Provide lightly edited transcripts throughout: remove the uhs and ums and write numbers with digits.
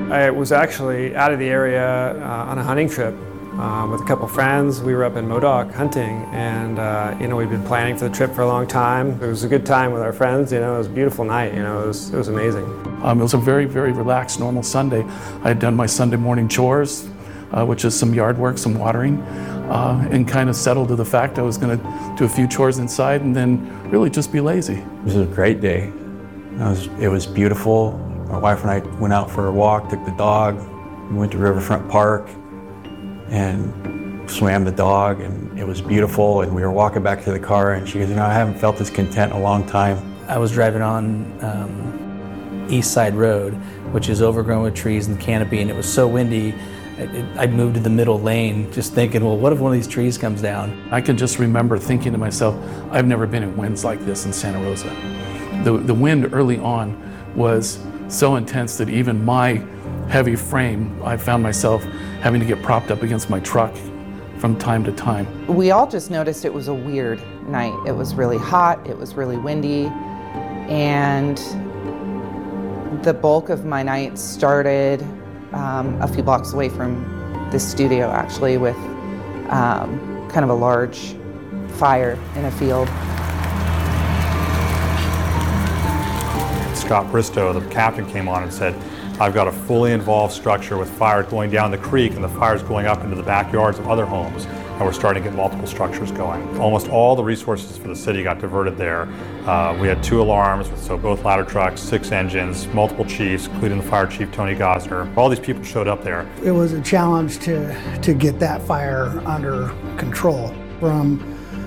I was actually out of the area on a hunting trip with a couple friends. We were up in Modoc hunting, and we'd been planning for the trip for a long time. It was a good time with our friends. It was a beautiful night. It was amazing. It was a very, very relaxed, normal Sunday. I had done my Sunday morning chores, which is some yard work, some watering, and kind of settled to the fact I was going to do a few chores inside and then really just be lazy. It was a great day. It was beautiful. My wife and I went out for a walk, took the dog, we went to Riverfront Park and swam the dog, and it was beautiful. And we were walking back to the car and she goes, I haven't felt this content in a long time. I was driving on East Side Road, which is overgrown with trees and canopy, and it was so windy, I moved to the middle lane just thinking, well, what if one of these trees comes down? I can just remember thinking to myself, I've never been in winds like this in Santa Rosa. The wind early on was so intense that even my heavy frame, I found myself having to get propped up against my truck from time to time. We all just noticed it was a weird night. It was really hot, it was really windy, and the bulk of my night started a few blocks away from this studio, actually, with kind of a large fire in a field. Scott Bristow, the captain, came on and said, I've got a fully involved structure with fire going down the creek, and the fire's going up into the backyards of other homes, and we're starting to get multiple structures going. Almost all the resources for the city got diverted there. We had 2 alarms, so both ladder trucks, 6 engines, multiple chiefs, including the fire chief, Tony Gosner. All these people showed up there. It was a challenge to get that fire under control. From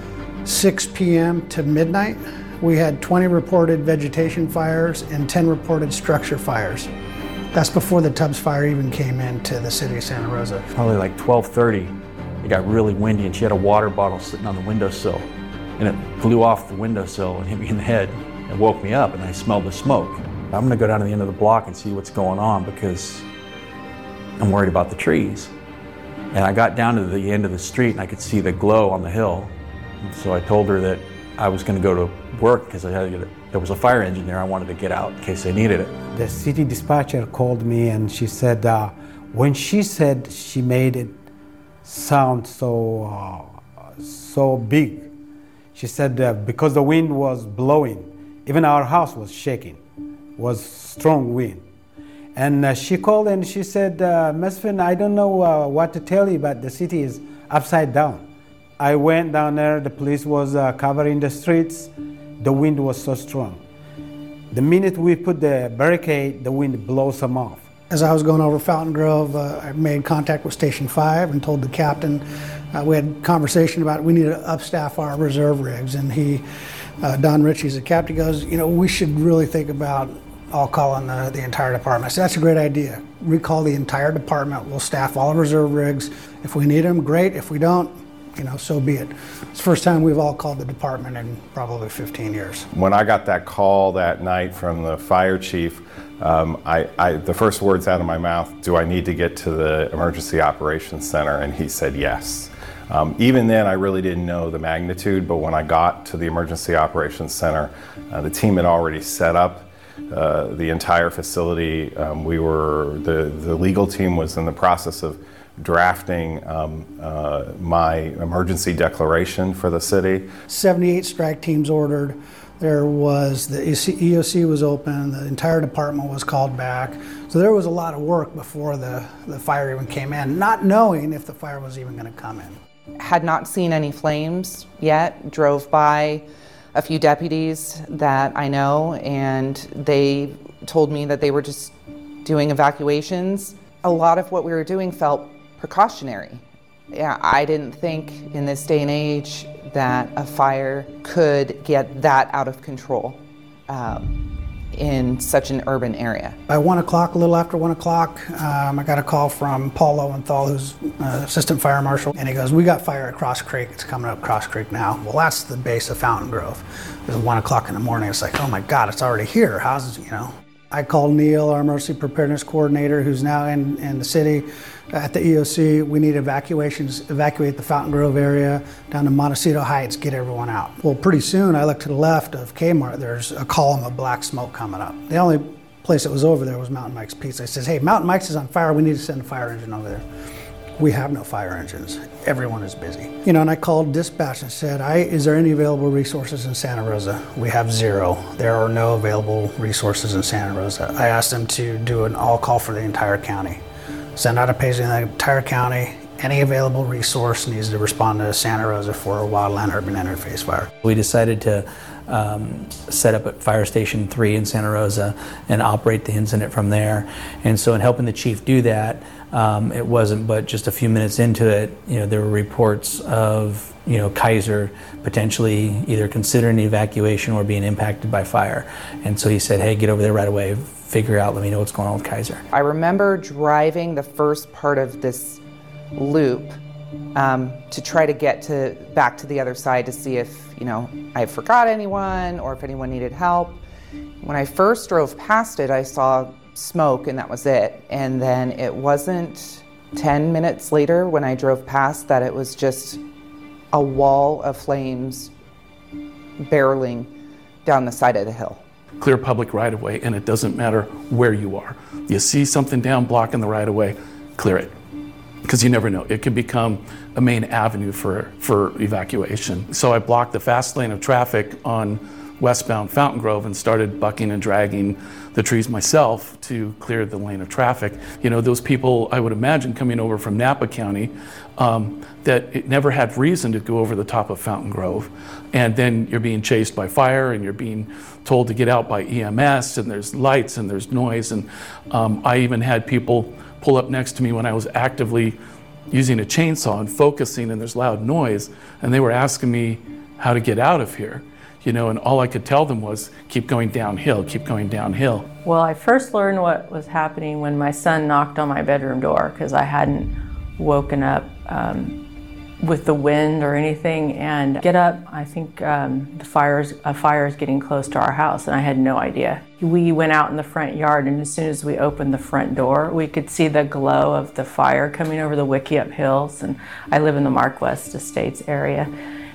6 p.m. to midnight, we had 20 reported vegetation fires and 10 reported structure fires. That's before the Tubbs fire even came into the city of Santa Rosa. Probably like 12:30, it got really windy and she had a water bottle sitting on the windowsill. And it flew off the windowsill and hit me in the head and woke me up, and I smelled the smoke. I'm gonna go down to the end of the block and see what's going on because I'm worried about the trees. And I got down to the end of the street and I could see the glow on the hill. And so I told her that I was gonna go to work because there was a fire engine there. I wanted to get out in case they needed it. The city dispatcher called me and she said, when she said she made it sound so big, she said because the wind was blowing, even our house was shaking, was strong wind. And she called and she said, Mesfin, I don't know what to tell you, but the city is upside down. I went down there, the police was covering the streets. The wind was so strong. The minute we put the barricade, the wind blows them off. As I was going over Fountain Grove, I made contact with Station 5 and told the captain, we had a conversation about we need to upstaff our reserve rigs. And Don Ritchie's the captain, goes, we should really think about calling the entire department. I said, that's a great idea. Recall the entire department. We'll staff all the reserve rigs. If we need them, great. If we don't, so be it. It's the first time we've all called the department in probably 15 years. When I got that call that night from the fire chief, the first words out of my mouth, do I need to get to the emergency operations center? And he said yes. Even then, I really didn't know the magnitude, but when I got to the emergency operations center, the team had already set up the entire facility. The legal team was in the process of drafting my emergency declaration for the city. 78 strike teams ordered. There was the EOC was open, the entire department was called back. So there was a lot of work before the fire even came in, not knowing if the fire was even going to come in. Had not seen any flames yet, drove by a few deputies that I know, and they told me that they were just doing evacuations. A lot of what we were doing felt precautionary. Yeah, I didn't think in this day and age that a fire could get that out of control in such an urban area. By 1 o'clock, a little after 1 o'clock, I got a call from Paul Lowenthal, who's assistant fire marshal, and he goes, we got fire at Cross Creek. It's coming up Cross Creek now. Well, that's the base of Fountain Grove. It was 1 o'clock in the morning. It's like, oh my God, it's already here. I called Neil, our emergency preparedness coordinator, who's now in the city at the EOC. We need evacuate the Fountain Grove area down to Montecito Heights, get everyone out. Well, pretty soon I look to the left of Kmart, there's a column of black smoke coming up. The only place that was over there was Mountain Mike's Pizza. I says, hey, Mountain Mike's is on fire. We need to send a fire engine over there. We have no fire engines. Everyone is busy. You know, and I called dispatch and said, is there any available resources in Santa Rosa? We have 0. There are no available resources in Santa Rosa. I asked them to do an all call for the entire county. Send out a page in the entire county. Any available resource needs to respond to Santa Rosa for a wildland urban interface fire. We decided to set up at Fire Station 3 in Santa Rosa and operate the incident from there. And so in helping the chief do that, it wasn't but just a few minutes into it, you know, there were reports of, you know, Kaiser potentially either considering the evacuation or being impacted by fire. And so he said, hey, get over there right away, figure out, let me know what's going on with Kaiser. I remember driving the first part of this loop to try to get back to the other side to see if, you know, I forgot anyone or if anyone needed help. When I first drove past it, I saw smoke and that was it. And then it wasn't 10 minutes later when I drove past that it was just a wall of flames barreling down the side of the hill. Clear public right-of-way, and it doesn't matter where you are. You see something down blocking the right-of-way, clear it. Because you never know, it could become a main avenue for evacuation. So I blocked the fast lane of traffic on westbound Fountain Grove and started bucking and dragging the trees myself to clear the lane of traffic. You know, those people, I would imagine, coming over from Napa County, that it never had reason to go over the top of Fountain Grove. And then you're being chased by fire and you're being told to get out by EMS, and there's lights and there's noise. And I even had people pull up next to me when I was actively using a chainsaw and focusing, and there's loud noise, and they were asking me how to get out of here. You know, and all I could tell them was, keep going downhill, keep going downhill. Well, I first learned what was happening when my son knocked on my bedroom door, because I hadn't woken up with the wind or anything, and get up, I think a fire is getting close to our house, and I had no idea. We went out in the front yard, and as soon as we opened the front door, we could see the glow of the fire coming over the Wickiup Hills, and I live in the Mark West Estates area,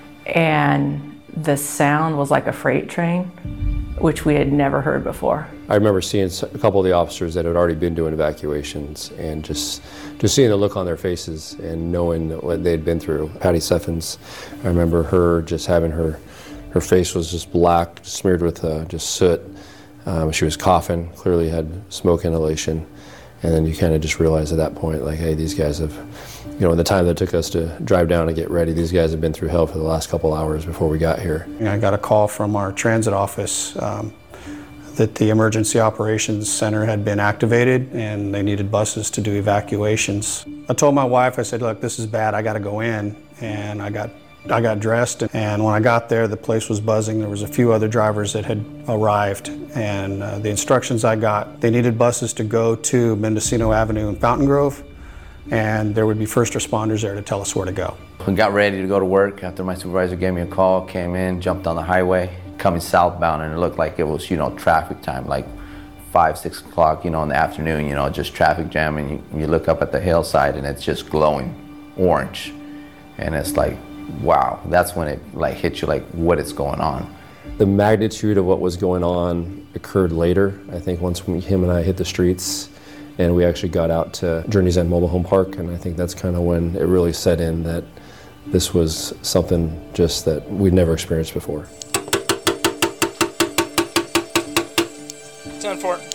and the sound was like a freight train, which we had never heard before. I remember seeing a couple of the officers that had already been doing evacuations, and just seeing the look on their faces and knowing what they'd been through. Patty Seffens, I remember her just having her face was just black, smeared with just soot. She was coughing, clearly had smoke inhalation. And then you kind of just realize at that point, like, hey, these guys have, you know, in the time that it took us to drive down and get ready, these guys have been through hell for the last couple hours before we got here. I got a call from our transit office that the Emergency Operations Center had been activated and they needed buses to do evacuations. I told my wife, I said, look, this is bad, I got to go in. And I got dressed, and when I got there, the place was buzzing. There was a few other drivers that had arrived, and the instructions I got, they needed buses to go to Mendocino Avenue in Fountain Grove, and there would be first responders there to tell us where to go. We got ready to go to work after my supervisor gave me a call, came in, jumped on the highway, coming southbound, and it looked like it was, you know, traffic time, like 5, 6 o'clock, you know, in the afternoon, you know, just traffic jam, and you look up at the hillside and it's just glowing orange. And it's like, wow, that's when it like hit you, like, what is going on? The magnitude of what was going on occurred later. I think once him and I hit the streets and we actually got out to Journey's End Mobile Home Park, and I think that's kind of when it really set in that this was something just that we'd never experienced before. 10-4.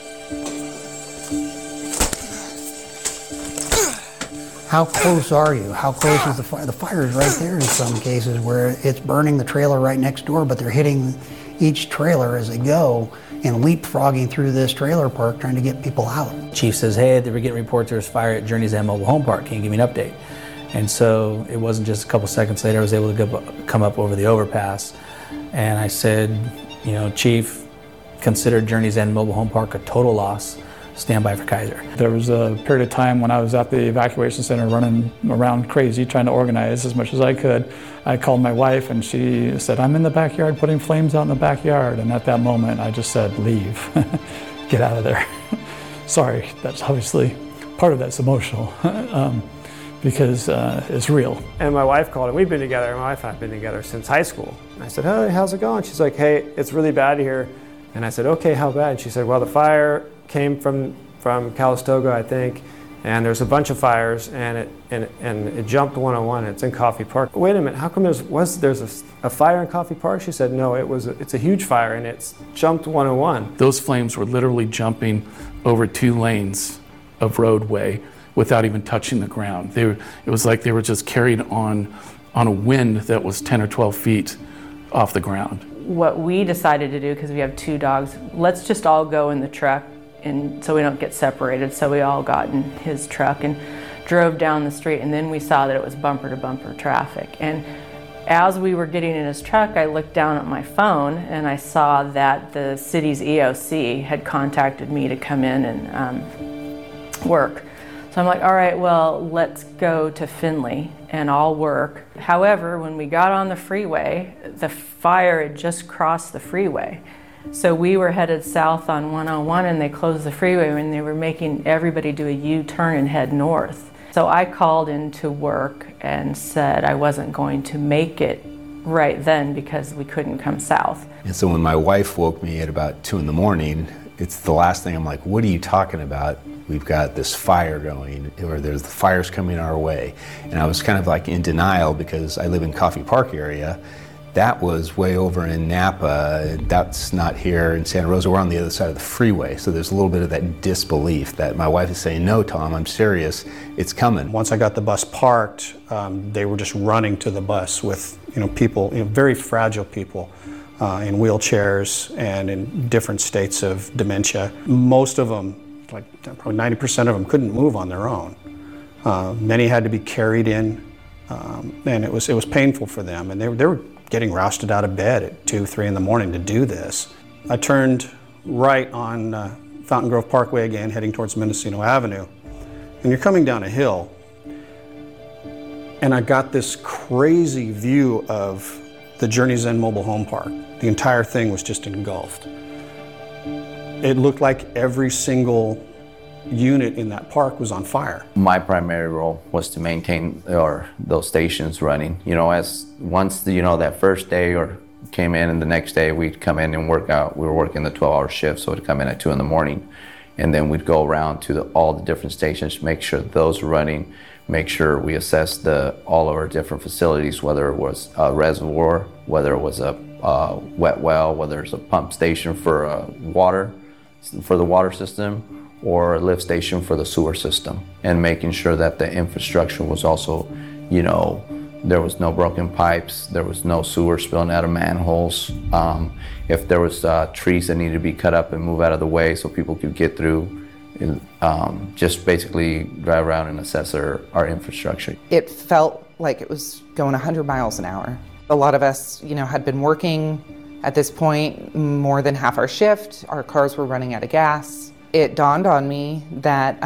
How close are you? How close is the fire? The fire is right there in some cases where it's burning the trailer right next door, but they're hitting each trailer as they go and leapfrogging through this trailer park trying to get people out. Chief says, hey, they were getting reports there's fire at Journey's End Mobile Home Park. Can you give me an update? And so it wasn't just a couple seconds later, I was able to come up over the overpass. And I said, you know, Chief, consider Journey's End Mobile Home Park a total loss. Stand by for Kaiser. There was a period of time when I was at the evacuation center running around crazy trying to organize as much as I could. I called my wife and she said, I'm in the backyard putting flames out in the backyard. And at that moment I just said, leave, get out of there. Sorry, that's obviously, part of that's emotional because it's real. And my wife called, and we've been together, my wife and I have been together since high school. And I said, hey, how's it going? She's like, hey, it's really bad here. And I said, okay, how bad? And she said, well, the fire came from Calistoga, I think, and there's a bunch of fires, and it jumped 101. It's in Coffey Park. Wait a minute, how come there's a fire in Coffey Park? She said, no, it's a huge fire, and it's jumped 101. Those flames were literally jumping over 2 lanes of roadway without even touching the ground. It was like they were just carried on a wind that was 10 or 12 feet off the ground. What we decided to do, because we have 2 dogs, let's just all go in the truck, and so we don't get separated. So we all got in his truck and drove down the street, and then we saw that it was bumper to bumper traffic. And as we were getting in his truck, I looked down at my phone and I saw that the city's EOC had contacted me to come in and work. So I'm like, all right, well, let's go to Findlay and I'll work. However, when we got on the freeway, the fire had just crossed the freeway. So we were headed south on 101 and they closed the freeway and they were making everybody do a U-turn and head north. So I called into work and said I wasn't going to make it right then because we couldn't come south. And so when my wife woke me at about 2 in the morning, it's the last thing I'm like, what are you talking about? We've got this fire going, or there's the fires coming our way. And I was kind of like in denial because I live in Coffey Park area. That was way over in Napa. That's not here in Santa Rosa. We're on the other side of the freeway. So there's a little bit of that disbelief that my wife is saying, no, Tom, I'm serious. It's coming. Once I got the bus parked, they were just running to the bus with people, very fragile people in wheelchairs and in different states of dementia. Most of them, like probably 90% of them, couldn't move on their own. Many had to be carried in, and it was painful for them. And they were getting rousted out of bed at 2, 3 in the morning to do this. I turned right on Fountain Grove Parkway again, heading towards Mendocino Avenue. And you're coming down a hill, and I got this crazy view of the Journey's End Mobile Home Park. The entire thing was just engulfed. It looked like every single unit in that park was on fire. My primary role was to maintain those stations running. As once that first day or came in, and the next day we'd come in and work out. We were working the 12-hour shift, so we'd come in at 2 in the morning, and then we'd go around to all the different stations, make sure those are running, make sure we assess all of our different facilities, whether it was a reservoir, whether it was a wet well, whether it's a pump station for water, for the water system, or a lift station for the sewer system, and making sure that the infrastructure was also, there was no broken pipes, there was no sewer spilling out of manholes. If there was trees that needed to be cut up and move out of the way so people could get through, just basically drive around and assess our infrastructure. It felt like it was going 100 miles an hour. A lot of us, had been working at this point more than half our shift. Our cars were running out of gas. It dawned on me that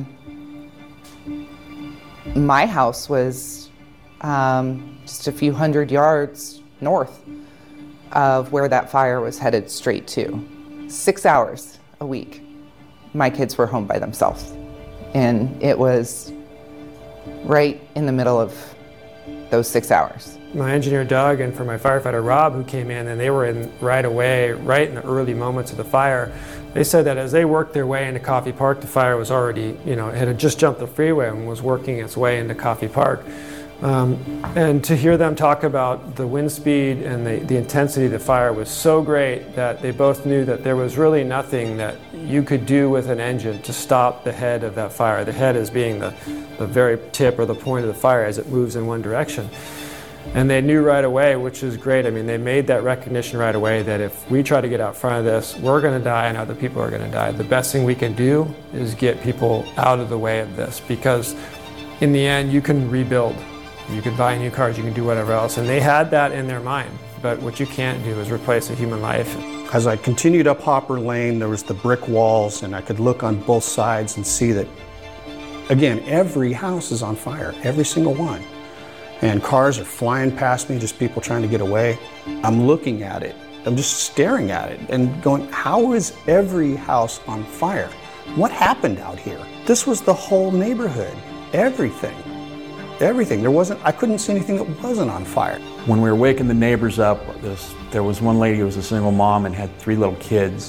my house was just a few hundred yards north of where that fire was headed straight to. 6 hours a week, my kids were home by themselves. And it was right in the middle of those 6 hours. My engineer Doug and for my firefighter Rob, who came in, and they were in right away, right in the early moments of the fire. They said that as they worked their way into Coffey Park, the fire was already, it had just jumped the freeway and was working its way into Coffey Park. And to hear them talk about the wind speed and the intensity of the fire was so great that they both knew that there was really nothing that you could do with an engine to stop the head of that fire. The head as being the very tip or the point of the fire as it moves in one direction. And they knew right away, which is great. I mean, they made that recognition right away that if we try to get out front of this, we're going to die and other people are going to die. The best thing we can do is get people out of the way of this, because in the end, you can rebuild. You can buy new cars, you can do whatever else. And they had that in their mind. But what you can't do is replace a human life. As I continued up Hopper Lane, there was the brick walls, and I could look on both sides and see that, again, every house is on fire, every single one. And cars are flying past me, just people trying to get away. I'm looking at it. I'm just staring at it and going, how is every house on fire? What happened out here? This was the whole neighborhood. Everything. I couldn't see anything that wasn't on fire. When we were waking the neighbors up, there was one lady who was a single mom and had 3 little kids.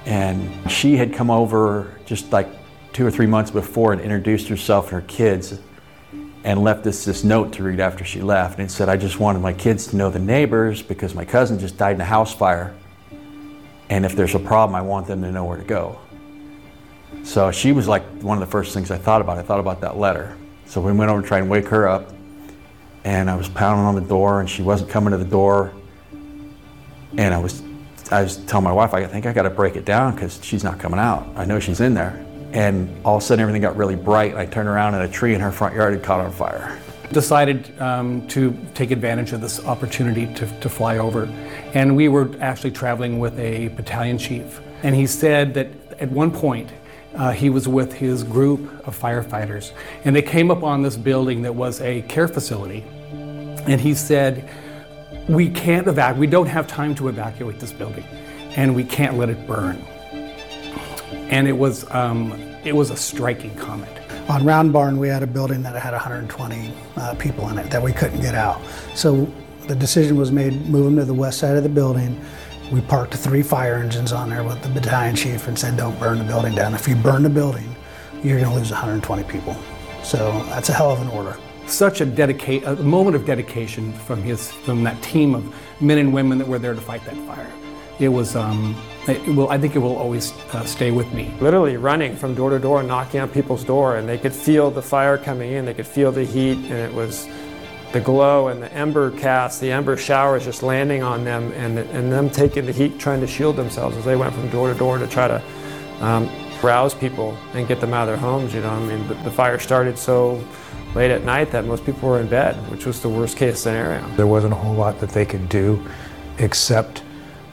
And she had come over just like 2 or 3 months before and introduced herself and her kids and left us this note to read after she left. And it said, I just wanted my kids to know the neighbors because my cousin just died in a house fire. And if there's a problem, I want them to know where to go. So she was like one of the first things I thought about. I thought about that letter. So we went over to try and wake her up. And I was pounding on the door and she wasn't coming to the door. And I was telling my wife, I think I got to break it down because she's not coming out. I know she's in there. And all of a sudden everything got really bright. I turned around and a tree in her front yard had caught on fire. Decided to take advantage of this opportunity to fly over. And we were actually traveling with a battalion chief. And he said that at one point he was with his group of firefighters. And they came up on this building that was a care facility. And he said, we can't evacuate, we don't have time to evacuate this building. And we can't let it burn. And it was a striking comment. On Round Barn, we had a building that had 120 people in it that we couldn't get out. So the decision was made, move them to the west side of the building. We parked 3 fire engines on there with the battalion chief and said, don't burn the building down. If you burn the building, you're gonna lose 120 people. So that's a hell of an order. Such a moment of dedication from that team of men and women that were there to fight that fire. It was, I think it will always stay with me. Literally running from door to door, knocking on people's door, and they could feel the fire coming in, they could feel the heat, and it was the glow and the ember cast, the ember showers just landing on them, and them taking the heat, trying to shield themselves as they went from door to door to try to rouse people and get them out of their homes. You know, I mean, the fire started so late at night that most people were in bed, which was the worst case scenario. There wasn't a whole lot that they could do except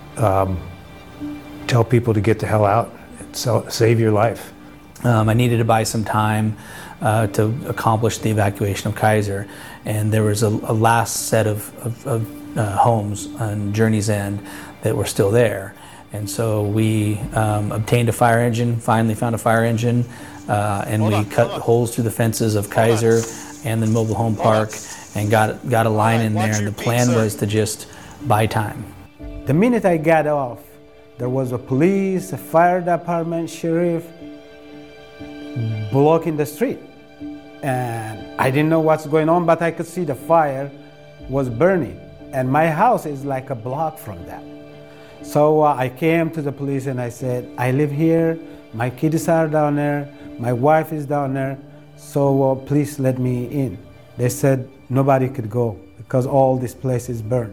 tell people to get the hell out and save your life. I needed to buy some time to accomplish the evacuation of Kaiser, and there was a last set of homes on Journey's End that were still there. And so we obtained a fire engine, finally found a fire engine, and we cut holes through the fences of Kaiser and the mobile home park and got a line in there, and the plan was to just buy time. The minute I got off, there was a police, a fire department, sheriff blocking the street. And I didn't know what's going on, but I could see the fire was burning. And my house is like a block from that. So I came to the police and I said, I live here, my kids are down there, my wife is down there, so please let me in. They said nobody could go because all this place is burned.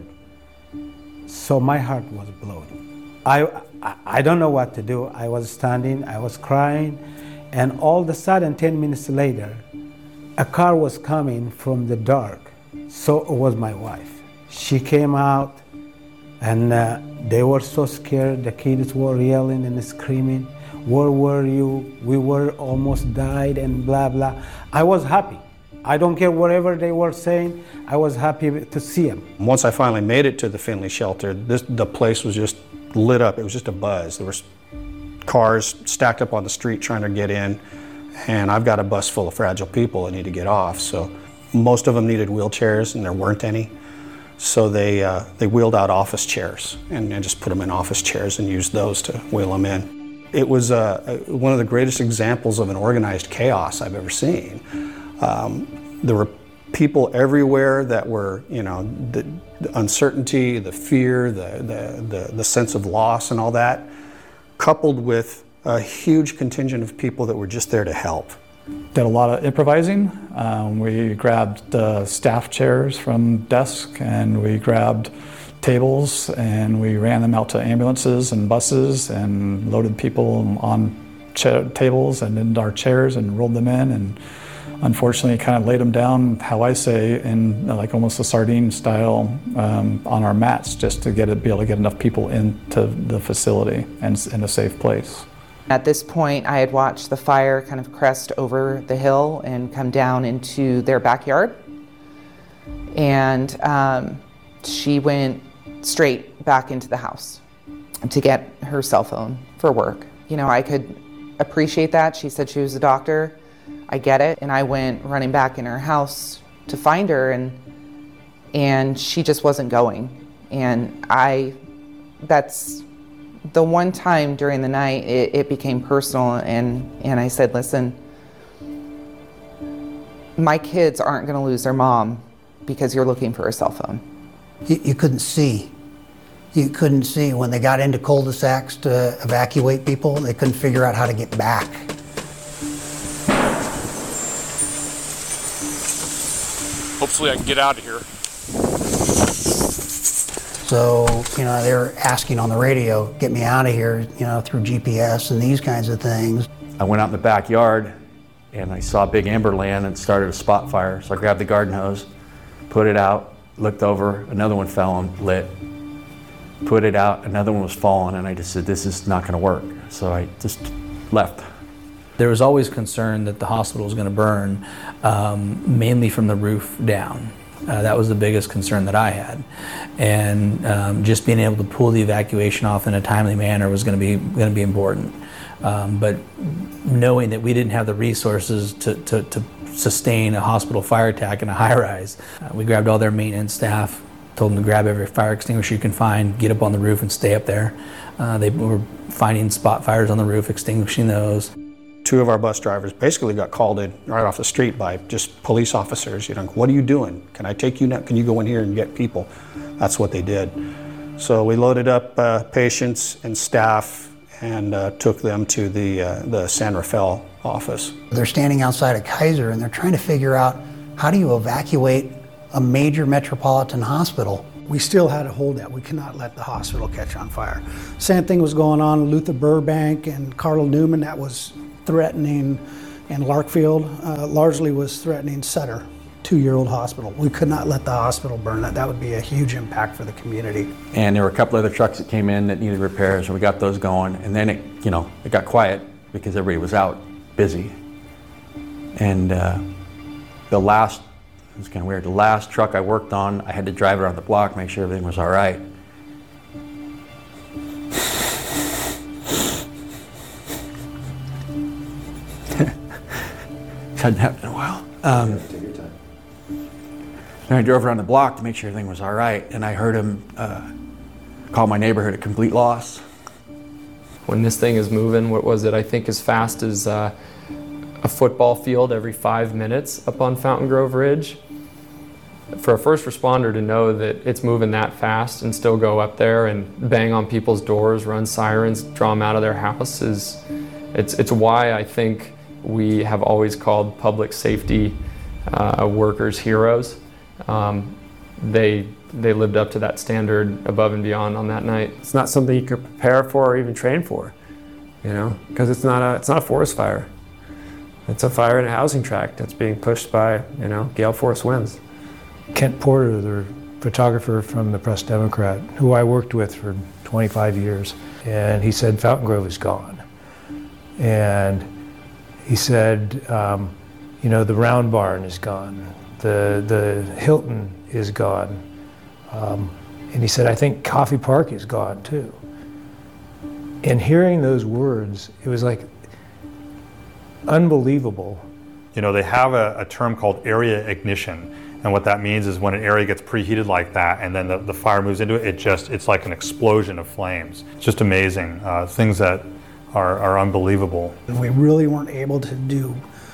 So my heart was blown. I don't know what to do. I was standing, I was crying, and all of a sudden, 10 minutes later, a car was coming from the dark. So it was my wife. She came out, and they were so scared. The kids were yelling and screaming, "Where were you? We were almost died," and blah, blah. I was happy. I don't care whatever they were saying. I was happy to see them. Once I finally made it to the Finley shelter, the place was just lit up. It was just a buzz. There were cars stacked up on the street trying to get in, and I've got a bus full of fragile people that need to get off. So most of them needed wheelchairs, and there weren't any. So they wheeled out office chairs and just put them in office chairs and used those to wheel them in. It was one of the greatest examples of an organized chaos I've ever seen. There were people everywhere that were, you know, the uncertainty, the fear, the sense of loss and all that, coupled with a huge contingent of people that were just there to help. Did a lot of improvising. We grabbed staff chairs from desk, and we grabbed tables, and we ran them out to ambulances and buses and loaded people on tables and into our chairs and rolled them in, and unfortunately kind of laid them down, how I say, in like almost a sardine style on our mats, just to be able to get enough people into the facility and in a safe place. At this point, I had watched the fire kind of crest over the hill and come down into their backyard. And she went straight back into the house to get her cell phone for work. You know, I could appreciate that. She said she was a doctor. I get it. And I went running back in her house to find her, and she just wasn't going. And that's The one time during the night, it became personal, and I said, listen, my kids aren't going to lose their mom because you're looking for a cell phone. You couldn't see. You couldn't see. When they got into cul-de-sacs to evacuate people, they couldn't figure out how to get back. Hopefully I can get out of here. So, they were asking on the radio, get me out of here, through GPS and these kinds of things. I went out in the backyard and I saw big amber land and started a spot fire. So I grabbed the garden hose, put it out, looked over, another one fell and lit. Put it out, another one was falling, and I just said, this is not gonna work. So I just left. There was always concern that the hospital was going to burn, mainly from the roof down. That was the biggest concern that I had. And just being able to pull the evacuation off in a timely manner was going to be important. But knowing that we didn't have the resources to sustain a hospital fire attack in a high-rise, we grabbed all their maintenance staff, told them to grab every fire extinguisher you can find, get up on the roof and stay up there. They were finding spot fires on the roof, extinguishing those. 2 of our bus drivers basically got called in right off the street by just police officers. What are you doing? Can I take you now? Can you go in here and get people? That's what they did. So we loaded up patients and staff and took them to the San Rafael office. They're standing outside of Kaiser and they're trying to figure out, how do you evacuate a major metropolitan hospital? We still had to hold that. We cannot let the hospital catch on fire. Same thing was going on in Luther Burbank and Carl Newman. That was threatening, and Larkfield largely was threatening Sutter, 2-year-old hospital. We could not let the hospital burn. That would be a huge impact for the community. And there were a couple other trucks that came in that needed repairs, so we got those going. And then it got quiet because everybody was out busy. And the last truck I worked on, I had to drive around the block, make sure everything was all right. Hadn't happened in a while. Take your time. And I drove around the block to make sure everything was all right, and I heard him call my neighborhood a complete loss. When this thing is moving, what was it, I think as fast as a football field every 5 minutes up on Fountain Grove Ridge. For a first responder to know that it's moving that fast and still go up there and bang on people's doors, run sirens, draw them out of their house it's why I think we have always called public safety workers heroes. They lived up to that standard above and beyond on that night. It's not something you could prepare for or even train for, because it's not a forest fire. It's a fire in a housing tract that's being pushed by, gale force winds. Kent Porter, the photographer from the Press Democrat, who I worked with for 25 years, and he said Fountain Grove is gone. And he said, the Round Barn is gone, the Hilton is gone, and he said, I think Coffey Park is gone too. And hearing those words, it was like unbelievable. They have a term called area ignition. And what that means is when an area gets preheated like that and then the fire moves into it, it's like an explosion of flames. It's just amazing. Things that are unbelievable. We really weren't able to do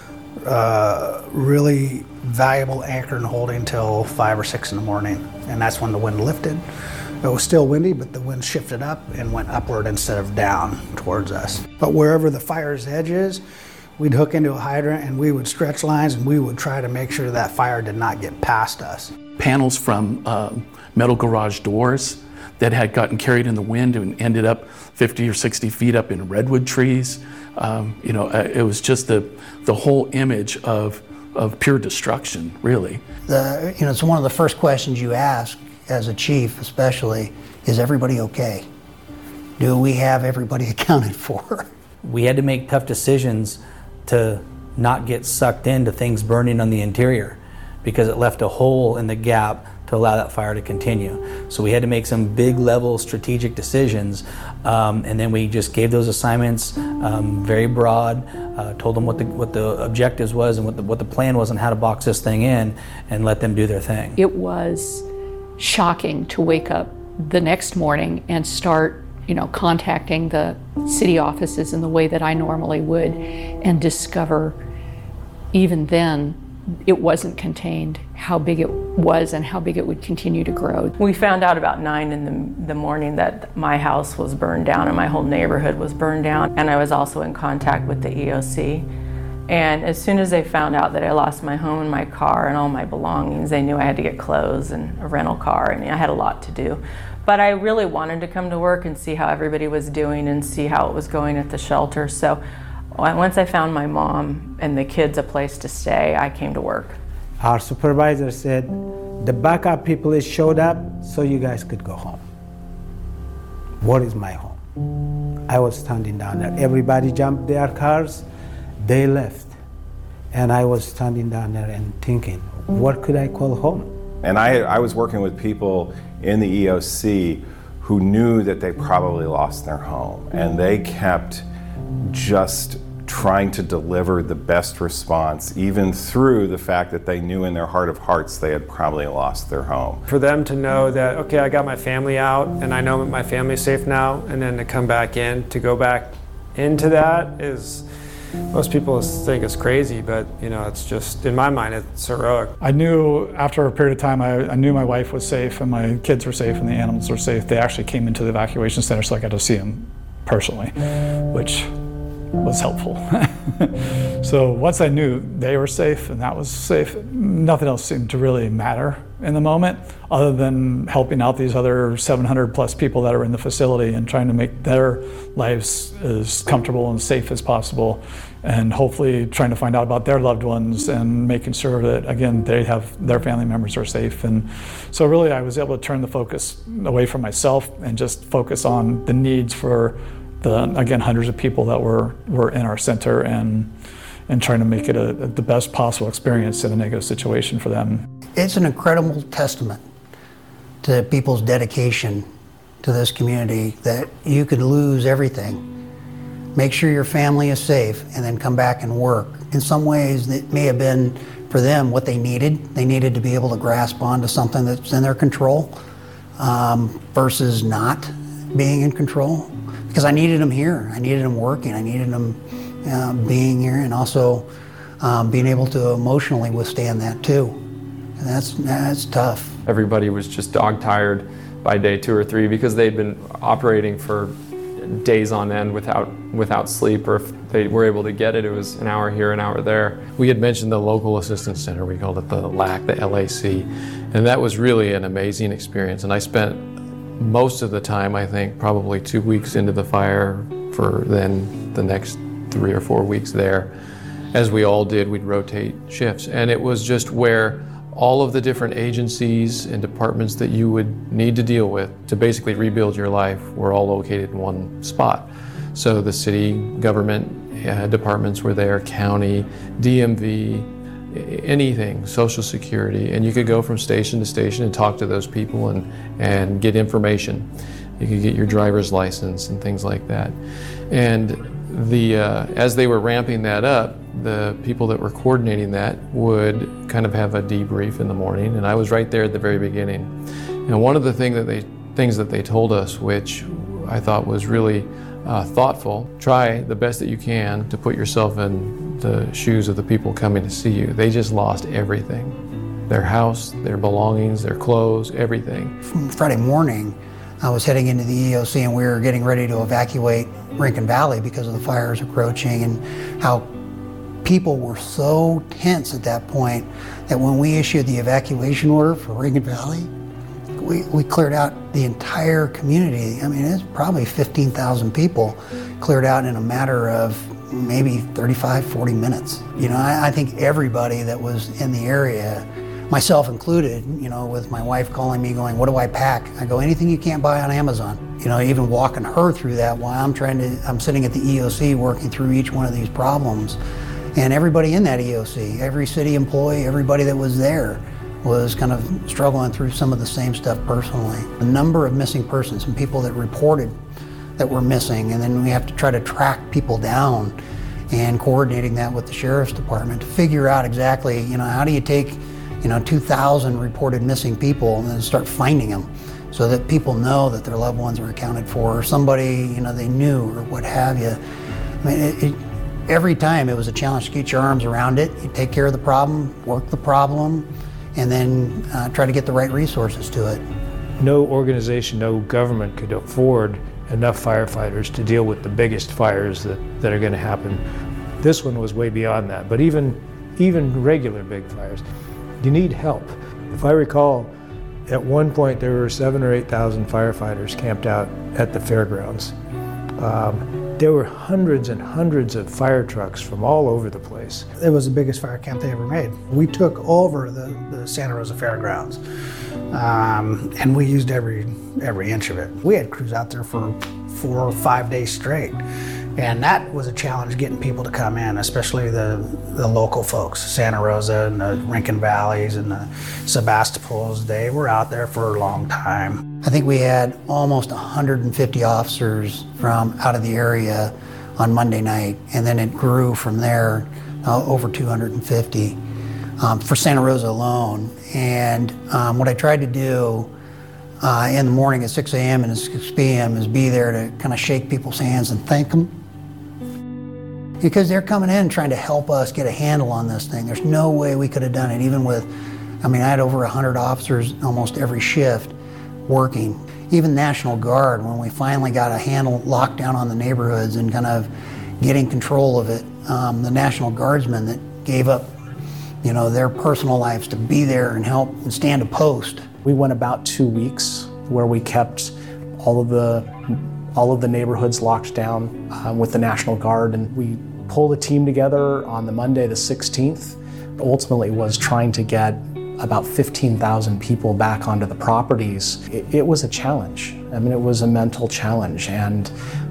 really valuable anchor and holding until 5 or 6 in the morning. And that's when the wind lifted. It was still windy, but the wind shifted up and went upward instead of down towards us. But wherever the fire's edge is, we'd hook into a hydrant and we would stretch lines and we would try to make sure that fire did not get past us. Panels from metal garage doors that had gotten carried in the wind and ended up 50 or 60 feet up in redwood trees. It was just the whole image of pure destruction, really. It's one of the first questions you ask as a chief, especially, is everybody okay? Do we have everybody accounted for? We had to make tough decisions to not get sucked into things burning on the interior because it left a hole in the gap to allow that fire to continue. So we had to make some big level strategic decisions, and then we just gave those assignments very broad, told them what the objectives was and what the plan was and how to box this thing in, and let them do their thing. It was shocking to wake up the next morning and start contacting the city offices in the way that I normally would, and discover even then it wasn't contained, how big it was and how big it would continue to grow. We found out about 9 in the morning that my house was burned down and my whole neighborhood was burned down, and I was also in contact with the EOC. And as soon as they found out that I lost my home and my car and all my belongings, they knew I had to get clothes and a rental car, and I had a lot to do. But I really wanted to come to work and see how everybody was doing and see how it was going at the shelter. So once I found my mom and the kids a place to stay, I came to work. Our supervisor said, the backup people showed up so you guys could go home. What is my home? I was standing down there. Everybody jumped their cars, they left. And I was standing down there and thinking, what could I call home? And I was working with people in the EOC who knew that they probably lost their home, and they kept just trying to deliver the best response, even through the fact that they knew in their heart of hearts they had probably lost their home. For them to know that, okay, I got my family out and I know my family's safe now, and then to come back in, to go back into that is, most people think it's crazy, but it's just, in my mind, it's heroic. I knew after a period of time, I knew my wife was safe and my kids were safe and the animals were safe. They actually came into the evacuation center, so I got to see them personally, which was helpful. So once I knew they were safe and that was safe, nothing else seemed to really matter in the moment, other than helping out these other 700 plus people that are in the facility and trying to make their lives as comfortable and safe as possible, and hopefully trying to find out about their loved ones and making sure that, again, they have their family members are safe. And so really I was able to turn the focus away from myself and just focus on the needs for again, hundreds of people that were in our center, and trying to make it the best possible experience in a negative situation for them. It's an incredible testament to people's dedication to this community that you could lose everything, make sure your family is safe, and then come back and work. In some ways, it may have been for them what they needed. They needed to be able to grasp onto something that's in their control versus not being in control. Because I needed them here, I needed them working, I needed them being here, and also being able to emotionally withstand that too. And that's tough. Everybody was just dog tired by day 2 or 3 because they'd been operating for days on end without sleep, or if they were able to get it, it was an hour here, an hour there. We had mentioned the local assistance center, we called it the LAC, the LAC, and that was really an amazing experience. And I spent most of the time, I think, probably 2 weeks into the fire, for then the next 3 or 4 weeks there. As we all did, we'd rotate shifts. And it was just where all of the different agencies and departments that you would need to deal with to basically rebuild your life were all located in one spot. So the city government departments were there, county, DMV, anything, Social Security, and you could go from station to station and talk to those people and get information. You could get your driver's license and things like that. And as they were ramping that up, the people that were coordinating that would kind of have a debrief in the morning, and I was right there at the very beginning. And one of the things that they told us, which I thought was really thoughtful, try the best that you can to put yourself in the shoes of the people coming to see you. They just lost everything. Their house, their belongings, their clothes, everything. Friday morning, I was heading into the EOC and we were getting ready to evacuate Rincon Valley because of the fires approaching, and how people were so tense at that point that when we issued the evacuation order for Rincon Valley, we cleared out the entire community. I mean, it's probably 15,000 people cleared out in a matter of maybe 35, 40 minutes. I think everybody that was in the area, myself included, with my wife calling me going, what do I pack? I go, anything you can't buy on Amazon. Even walking her through that while I'm sitting at the EOC working through each one of these problems. And everybody in that EOC, every city employee, everybody that was there was kind of struggling through some of the same stuff personally. The number of missing persons and people that reported that were missing, and then we have to try to track people down, and coordinating that with the Sheriff's Department to figure out exactly, how do you take, 2,000 reported missing people and then start finding them. so that people know that their loved ones are accounted for, or somebody, they knew, or what have you. I mean, every time it was a challenge to get your arms around it. You take care of the problem, work the problem, and then try to get the right resources to it. No organization, no government could afford enough firefighters to deal with the biggest fires that are going to happen. This one was way beyond that, but even regular big fires, you need help. If I recall, at one point there were 7,000 or 8,000 firefighters camped out at the fairgrounds. There were hundreds and hundreds of fire trucks from all over the place. It was the biggest fire camp they ever made. We took over the Santa Rosa Fairgrounds, and we used every inch of it. We had crews out there for 4 or 5 days straight. And that was a challenge, getting people to come in, especially the local folks, Santa Rosa and the Rincon Valleys and the Sebastopols. They were out there for a long time. I think we had almost 150 officers from out of the area on Monday night, and then it grew from there, over 250 for Santa Rosa alone. And what I tried to do in the morning at 6 a.m. and at 6 p.m. is be there to kind of shake people's hands and thank them. Because they're coming in trying to help us get a handle on this thing. There's no way we could have done it, even with, I had over 100 officers almost every shift working. Even National Guard, when we finally got a handle locked down on the neighborhoods and kind of getting control of it, the National Guardsmen that gave up, their personal lives to be there and help and stand a post. We went about 2 weeks where we kept all of the neighborhoods locked down with the National Guard, and we pulled a team together on the Monday the 16th. Ultimately was trying to get about 15,000 people back onto the properties. It was a challenge. It was a mental challenge, and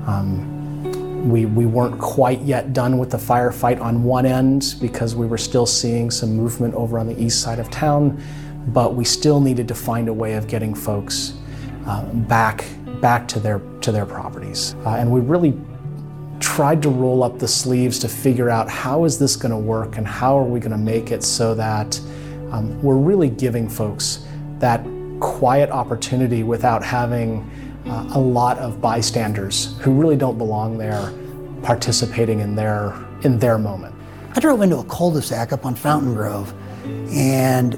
we weren't quite yet done with the firefight on one end because we were still seeing some movement over on the east side of town, but we still needed to find a way of getting folks back to their properties. And we really tried to roll up the sleeves to figure out how is this going to work and how are we going to make it so that we're really giving folks that quiet opportunity without having a lot of bystanders who really don't belong there participating in their moment. I drove into a cul-de-sac up on Fountain Grove, and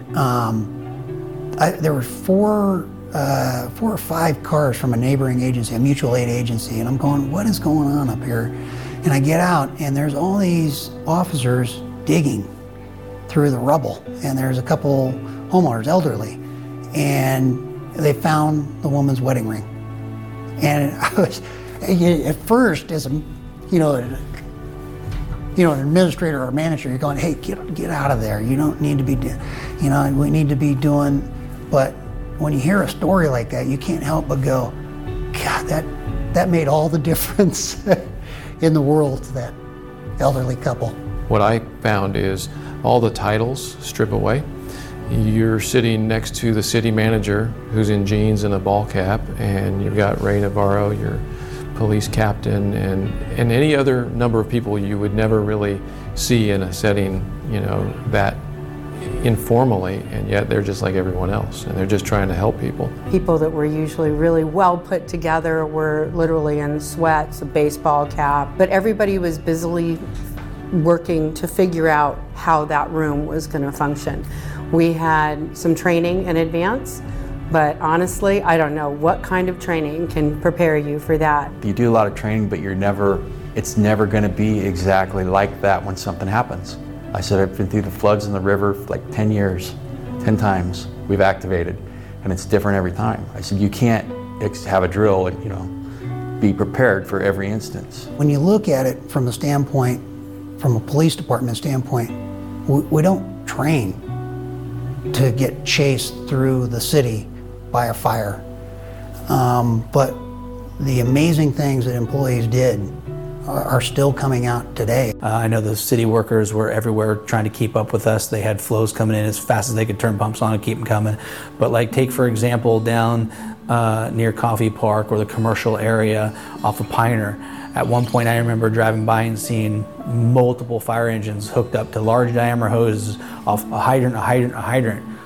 there were four or five cars from a neighboring agency, a mutual aid agency, and I'm going, what is going on up here? And I get out, and there's all these officers digging through the rubble, and there's a couple homeowners, elderly, and they found the woman's wedding ring. And I was, at first, as an administrator or manager, you're going, hey, get out of there. You don't need to be, we need to be doing, but when you hear a story like that, you can't help but go, God, that made all the difference in the world to that elderly couple. What I found is all the titles strip away. You're sitting next to the city manager who's in jeans and a ball cap, and you've got Ray Navarro, your police captain, and any other number of people you would never really see in a setting, that informally, and yet they're just like everyone else, and they're just trying to help people. People that were usually really well put together were literally in sweats, a baseball cap, but everybody was busily working to figure out how that room was going to function. We had some training in advance, but honestly, I don't know what kind of training can prepare you for that. You do a lot of training, but it's never going to be exactly like that when something happens. I said I've been through the floods in the river for like 10 years, 10 times we've activated, and it's different every time. I said you can't have a drill and be prepared for every instance. When you look at it from a police department standpoint, we don't train to get chased through the city by a fire. But the amazing things that employees did are still coming out today. I know the city workers were everywhere trying to keep up with us. They had flows coming in as fast as they could turn pumps on and keep them coming. But take for example down near Coffee Park or the commercial area off of Pioneer. At one point I remember driving by and seeing multiple fire engines hooked up to large diameter hoses off a hydrant,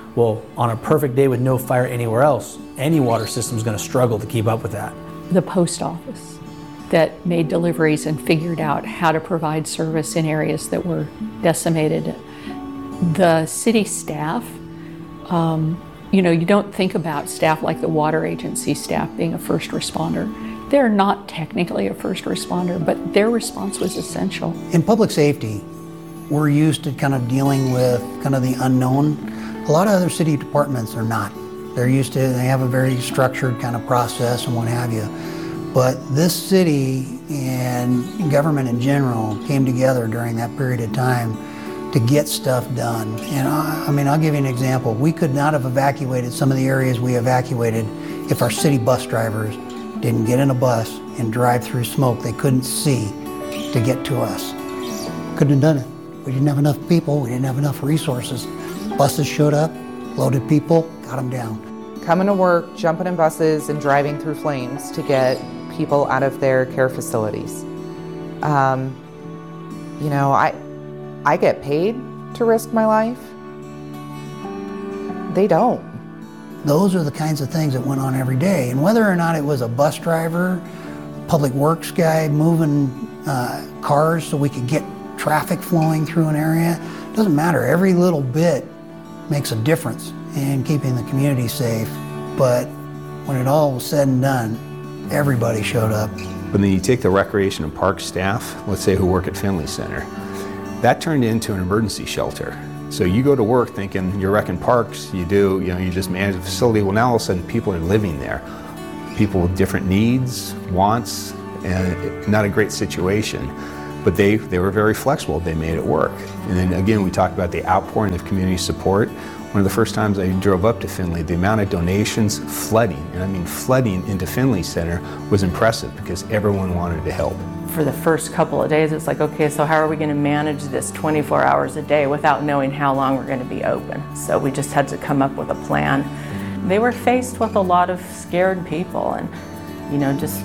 Well, on a perfect day with no fire anywhere else, any water system is going to struggle to keep up with that. The post office that made deliveries and figured out how to provide service in areas that were decimated. The city staff, you don't think about staff like the water agency staff being a first responder. They're not technically a first responder, but their response was essential. In public safety, we're used to kind of dealing with kind of the unknown. A lot of other city departments are not. They have a very structured kind of process and what have you. But this city and government in general came together during that period of time to get stuff done. And I'll give you an example. We could not have evacuated some of the areas we evacuated if our city bus drivers didn't get in a bus and drive through smoke they couldn't see to get to us. Couldn't have done it. We didn't have enough people, we didn't have enough resources. Buses showed up, loaded people, got them down. Coming to work, jumping in buses, and driving through flames to get people out of their care facilities. I get paid to risk my life. They don't. Those are the kinds of things that went on every day. And whether or not it was a bus driver, public works guy moving cars so we could get traffic flowing through an area, doesn't matter. Every little bit makes a difference in keeping the community safe. But when it all was said and done, everybody showed up. But then you take the recreation and park staff, let's say who work at Finley Center, that turned into an emergency shelter. So you go to work thinking you're wrecking parks, you just manage the facility. Well, now all of a sudden people are living there. People with different needs, wants, and not a great situation. But they were very flexible, they made it work. And then again, we talked about the outpouring of community support. One of the first times I drove up to Finley, the amount of donations flooding, and I mean flooding into Finley Center was impressive because everyone wanted to help. For the first couple of days, it's like, okay, so how are we going to manage this 24 hours a day without knowing how long we're going to be open? So we just had to come up with a plan. They were faced with a lot of scared people and, just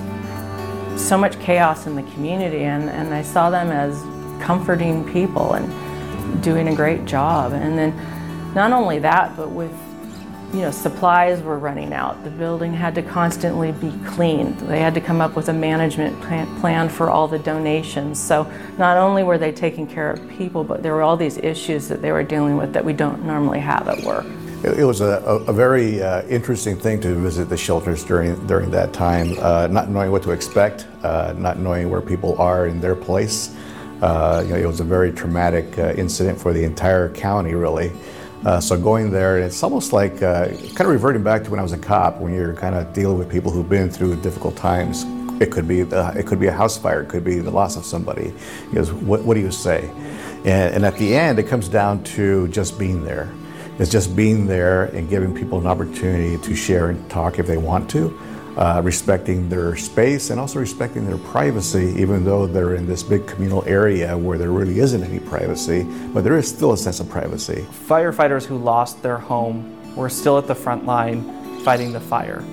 so much chaos in the community, and I saw them as comforting people and doing a great job. And then not only that, but with supplies were running out. The building had to constantly be cleaned. They had to come up with a management plan for all the donations. So not only were they taking care of people, but there were all these issues that they were dealing with that we don't normally have at work. It was a very interesting thing to visit the shelters during that time, not knowing what to expect, not knowing where people are in their place. It was a very traumatic incident for the entire county, really. So going there, it's almost like kind of reverting back to when I was a cop, when you're kind of dealing with people who've been through difficult times. It could be a house fire, it could be the loss of somebody. What do you say? And at the end, it comes down to just being there. It's just being there and giving people an opportunity to share and talk if they want to, respecting their space and also respecting their privacy, even though they're in this big communal area where there really isn't any privacy, but there is still a sense of privacy. Firefighters who lost their home were still at the front line fighting the fire.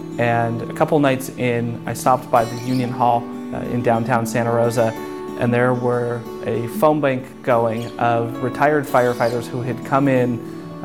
And a couple nights in, I stopped by the Union Hall in downtown Santa Rosa, and there were a phone bank going of retired firefighters who had come in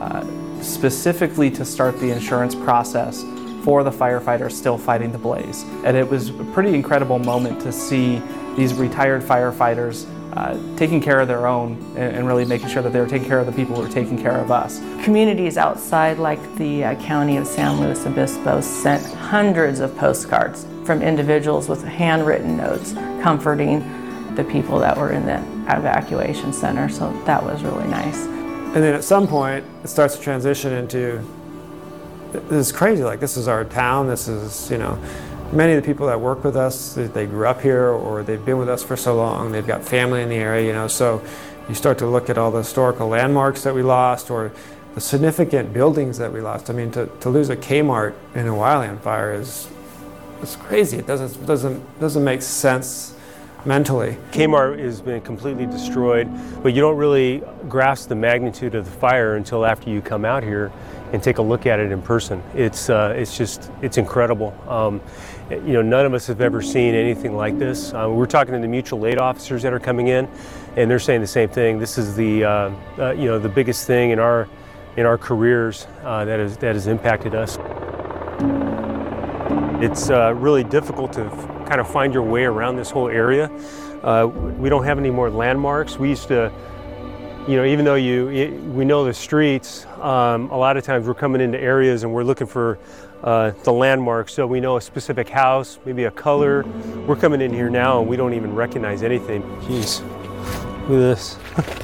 specifically to start the insurance process for the firefighters still fighting the blaze. And it was a pretty incredible moment to see these retired firefighters taking care of their own and really making sure that they were taking care of the people who were taking care of us. Communities outside, like the county of San Luis Obispo, sent hundreds of postcards from individuals with handwritten notes comforting the people that were in the evacuation center, so that was really nice. And then at some point, it starts to transition into, this is crazy, like this is our town, this is, many of the people that work with us, they grew up here or they've been with us for so long, they've got family in the area, so you start to look at all the historical landmarks that we lost or the significant buildings that we lost. I mean, to lose a Kmart in a wildland fire it's crazy. It doesn't make sense mentally. Kmart has been completely destroyed, but you don't really grasp the magnitude of the fire until after you come out here and take a look at it in person. It's incredible. None of us have ever seen anything like this. We're talking to the mutual aid officers that are coming in, and they're saying the same thing. This is the biggest thing in our in our careers that has impacted us. It's really difficult to kind of find your way around this whole area. We don't have any more landmarks. We used to, even though we know the streets, a lot of times we're coming into areas and we're looking for the landmarks, so we know a specific house, maybe a color. We're coming in here now and we don't even recognize anything. Jeez, look at this.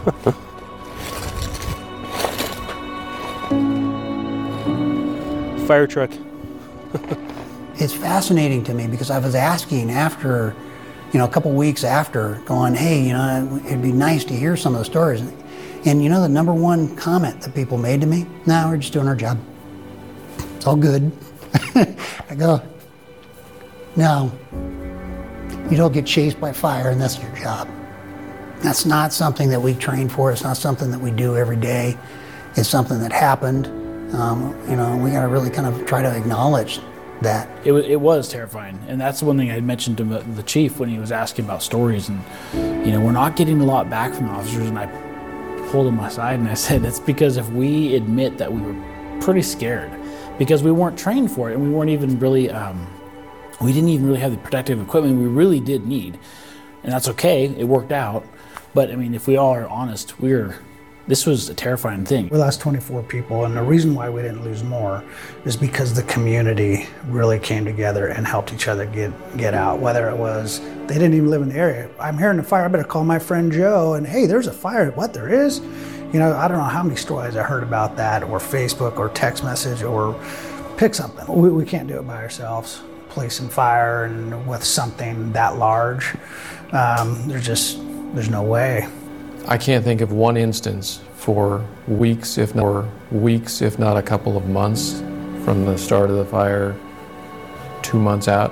Fire truck. It's fascinating to me because I was asking after, a couple weeks after, going, hey, it'd be nice to hear some of the stories. And the number one comment that people made to me, no, we're just doing our job. It's all good. I go, no, you don't get chased by fire and that's your job. That's not something that we train for. It's not something that we do every day. It's something that happened. We got to really kind of try to acknowledge that. It was terrifying, and that's one thing I had mentioned to the chief when he was asking about stories, and we're not getting a lot back from the officers, and I pulled him aside and I said, that's because if we admit that we were pretty scared, because we weren't trained for it, and we weren't even really, we didn't even really have the protective equipment we really did need, and that's okay, it worked out, but if we all are honest, this was a terrifying thing. We lost 24 people, and the reason why we didn't lose more is because the community really came together and helped each other get out. Whether it was, they didn't even live in the area. I'm hearing a fire, I better call my friend Joe, and hey, there's a fire. What, there is? I don't know how many stories I heard about that, or Facebook, or text message, or pick something. We can't do it by ourselves. Placing fire and with something that large, there's no way. I can't think of one instance for weeks, if not a couple of months from the start of the fire, 2 months out,